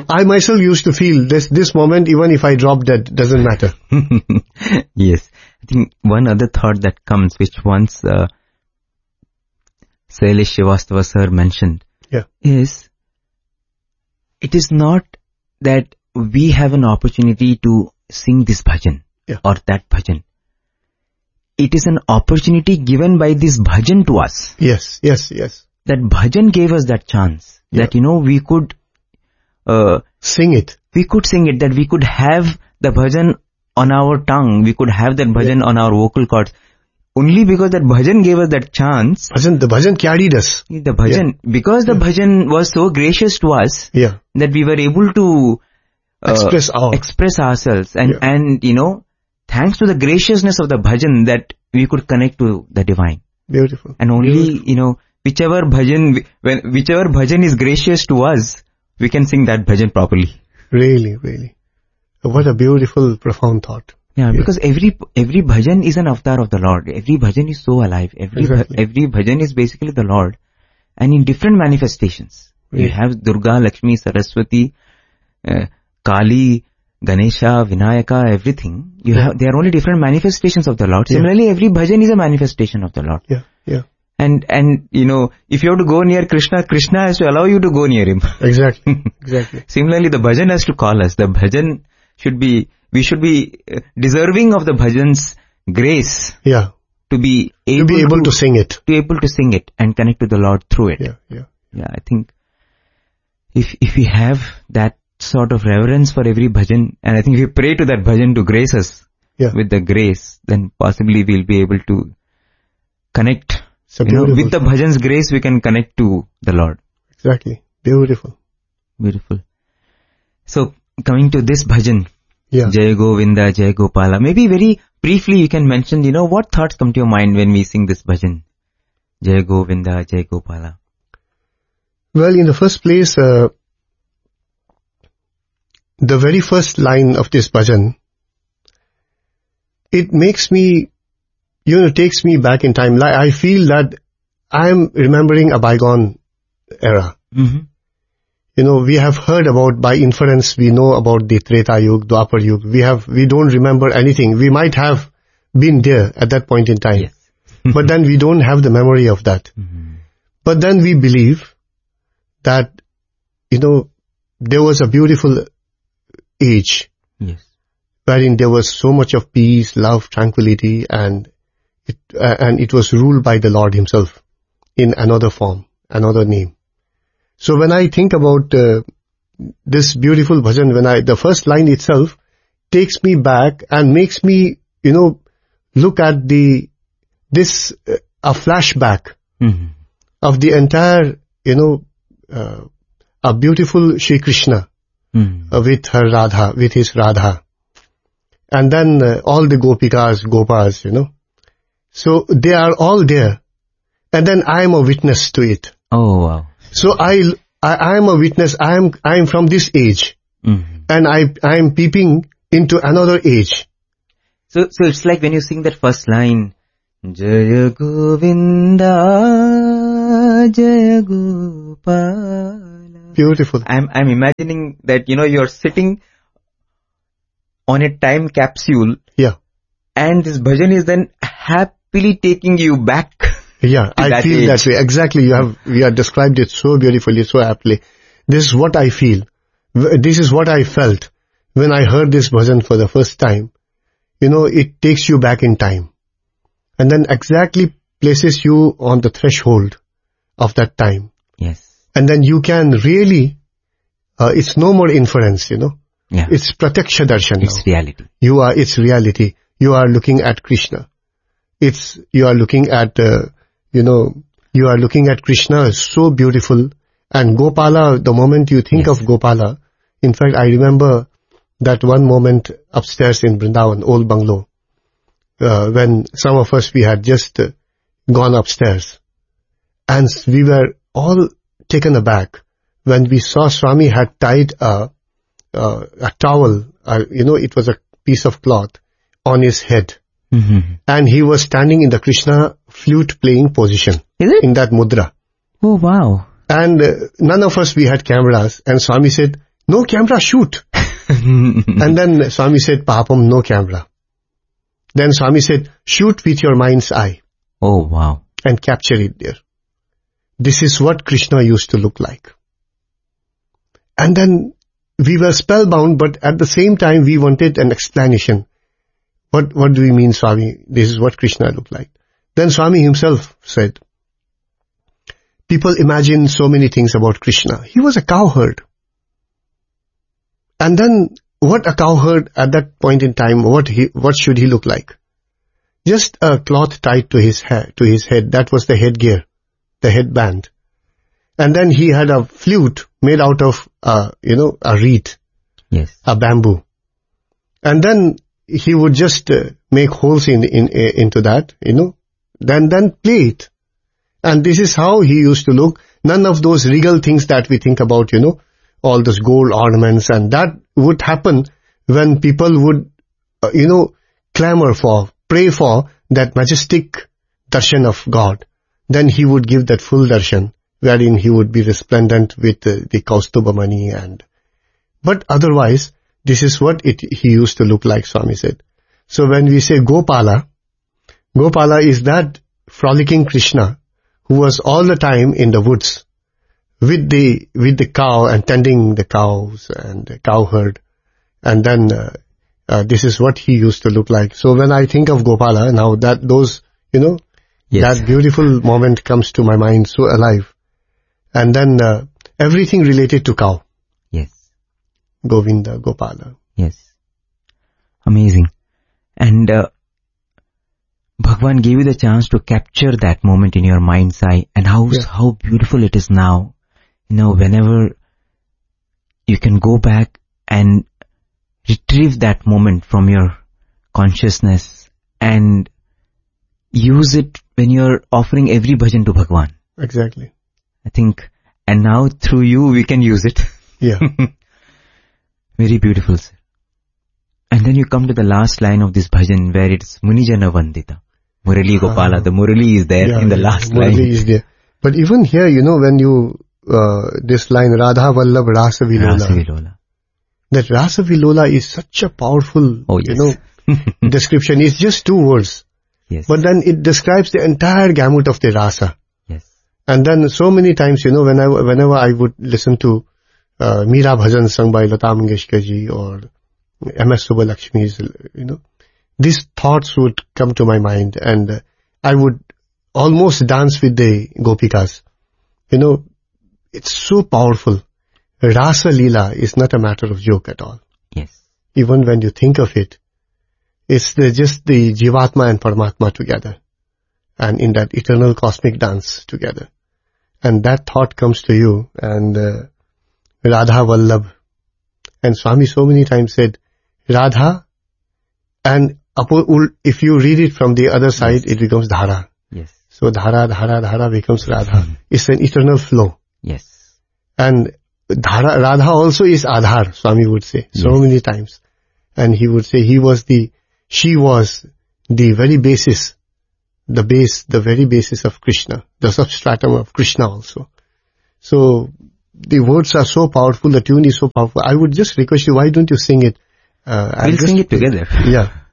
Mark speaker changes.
Speaker 1: I myself used to feel this moment, even if I drop dead, doesn't matter.
Speaker 2: Yes. I think one other thought that comes, which once Sailesh Srivastava sir mentioned, is it is not that we have an opportunity to sing this bhajan or that bhajan. It is an opportunity given by this bhajan to us.
Speaker 1: Yes.
Speaker 2: That bhajan gave us that chance that, we could
Speaker 1: sing it.
Speaker 2: We could sing it, that we could have the bhajan on our tongue. We could have that bhajan on our vocal cords. Only because that bhajan gave us that chance.
Speaker 1: The bhajan carried us.
Speaker 2: The bhajan, because the bhajan was so gracious to us that we were able to express ourselves. And thanks to the graciousness of the bhajan that we could connect to the divine.
Speaker 1: Beautiful.
Speaker 2: And only, whichever bhajan is gracious to us, we can sing that bhajan properly.
Speaker 1: Really. What a beautiful, profound thought.
Speaker 2: Yeah, because every bhajan is an avatar of the Lord. Every bhajan is so alive. Every bhajan is basically the Lord. And in different manifestations. You have Durga, Lakshmi, Saraswati, Kali, Ganesha, Vinayaka, everything. They are only different manifestations of the Lord. Similarly, every bhajan is a manifestation of the Lord.
Speaker 1: Yeah.
Speaker 2: And if you have to go near Krishna, Krishna has to allow you to go near him.
Speaker 1: Exactly.
Speaker 2: Similarly, the bhajan has to call us. The bhajan we should be deserving of the bhajan's grace.
Speaker 1: Yeah.
Speaker 2: To be able
Speaker 1: to sing it.
Speaker 2: To be able to sing it and connect to the Lord through it.
Speaker 1: Yeah.
Speaker 2: I think if we have that sort of reverence for every bhajan, and I think if we pray to that bhajan to grace us with the grace, then possibly we'll be able to connect. With the bhajan's grace, we can connect to the Lord.
Speaker 1: Exactly. Beautiful.
Speaker 2: So, coming to this bhajan, Jai Govinda, Jai Gopala, maybe very briefly you can mention, what thoughts come to your mind when we sing this bhajan? Jai Govinda, Jai Gopala.
Speaker 1: Well, in the first place, the very first line of this bhajan, it makes me, takes me back in time. I feel that I'm remembering a bygone era.
Speaker 2: Mm-hmm.
Speaker 1: We have heard about, by inference, we know about the Treta Yuga, Dwapar Yuga. We don't remember anything. We might have been there at that point in time.
Speaker 2: Yes.
Speaker 1: But then we don't have the memory of that.
Speaker 2: Mm-hmm.
Speaker 1: But then we believe that, there was a beautiful age.
Speaker 2: Yes.
Speaker 1: Wherein there was so much of peace, love, tranquility, and it was ruled by the Lord himself in another form, another name. So when I think about this beautiful bhajan, the first line itself takes me back and makes me, look at a flashback of the entire, a beautiful Shri Krishna with his Radha. And then all the Gopas, So they are all there. And then I am a witness to it.
Speaker 2: Oh, wow.
Speaker 1: So I am a witness. I am from this age.
Speaker 2: Mm-hmm.
Speaker 1: And I am peeping into another age.
Speaker 2: So it's like when you sing that first line, Jaya Govinda, Jaya Gopala.
Speaker 1: Beautiful.
Speaker 2: I'm imagining that, you're sitting on a time capsule.
Speaker 1: Yeah.
Speaker 2: And this bhajan is then happily taking you back.
Speaker 1: Yeah, I feel that way. Exactly. You have described it so beautifully, so aptly. This is what I feel. This is what I felt when I heard this bhajan for the first time. It takes you back in time. And then exactly places you on the threshold of that time.
Speaker 2: Yes.
Speaker 1: And then you can really, it's no more inference,
Speaker 2: Yeah.
Speaker 1: It's Pratyaksha Darshan.
Speaker 2: It's reality.
Speaker 1: It's reality. You are looking at Krishna. You are looking at, Krishna, so beautiful. And Gopala, the moment you think of Gopala, in fact, I remember that one moment upstairs in Vrindavan, old bungalow, when some of us, we had just gone upstairs. And we were all taken aback when we saw Swami had tied a towel, it was a piece of cloth on his head.
Speaker 2: Mm-hmm.
Speaker 1: And he was standing in the Krishna flute playing position.
Speaker 2: Is it?
Speaker 1: In that mudra.
Speaker 2: Oh, wow.
Speaker 1: And none of us, we had cameras. And Swami said, no camera, shoot. And then Swami said, Papam, no camera. Then Swami said, shoot with your mind's eye.
Speaker 2: Oh, wow.
Speaker 1: And capture it there. This is what Krishna used to look like. And then we were spellbound, but at the same time we wanted an explanation. What do we mean, Swami? This is what Krishna looked like. Then Swami himself said, people imagine so many things about Krishna. He was a cowherd. And then what a cowherd at that point in time, what should he look like? Just a cloth tied to his head. That was the headgear, the headband. And then he had a flute made out of, a reed.
Speaker 2: Yes.
Speaker 1: A bamboo. And then he would just make holes into that, then play it. And this is how he used to look. None of those regal things that we think about, all those gold ornaments, and that would happen when people would, pray for that majestic darshan of God. Then he would give that full darshan, wherein he would be resplendent with the Kaustubha mani but otherwise, this is what he used to look like, Swami said. So when we say Gopala is that frolicking Krishna who was all the time in the woods with the cow and tending the cows and the cowherd. And then this is what he used to look like. So when I think of Gopala, now that that beautiful moment comes to my mind so alive. And then everything related to cow.
Speaker 2: Yes.
Speaker 1: Govinda, Gopala.
Speaker 2: Yes. Amazing. And Bhagwan gave you the chance to capture that moment in your mind's eye, and how beautiful it is now. Whenever you can go back and retrieve that moment from your consciousness and use it when you're offering every bhajan to Bhagwan.
Speaker 1: Exactly.
Speaker 2: I think, and now through you we can use it.
Speaker 1: Yeah.
Speaker 2: Very beautiful, sir. And then you come to the last line of this bhajan where it's Munijana Vandita. Murali Gopala, the Murali is there in the last line.
Speaker 1: Murali is there. But even here, when you, this line, Radha Vallabh Rasa Vilola. That Rasa Vilola is such a powerful, description. It's just 2 words.
Speaker 2: Yes.
Speaker 1: But then it describes the entire gamut of the rasa.
Speaker 2: Yes.
Speaker 1: And then so many times, whenever I would listen to Meera Bhajan sung by Lata Mangeshkar ji or M.S. Subbalakshmi's, these thoughts would come to my mind, and I would almost dance with the Gopikas. It's so powerful. Rasa Leela is not a matter of joke at all.
Speaker 2: Yes.
Speaker 1: Even when you think of it, it's just the Jivatma and Paramatma together, and in that eternal cosmic dance together. And that thought comes to you, and Radha Vallabh. And Swami so many times said, Radha, and if you read it from the other side, it becomes Dhara.
Speaker 2: Yes.
Speaker 1: So Dhara becomes Radha. It's an eternal flow.
Speaker 2: Yes.
Speaker 1: And Radha also is Adhar, Swami would say, so many times. And he would say she was the very basis, the very basis of Krishna, the substratum of Krishna also. So the words are so powerful, the tune is so powerful. I would just request you, why don't you sing it?
Speaker 2: We'll sing it together.
Speaker 1: Yeah.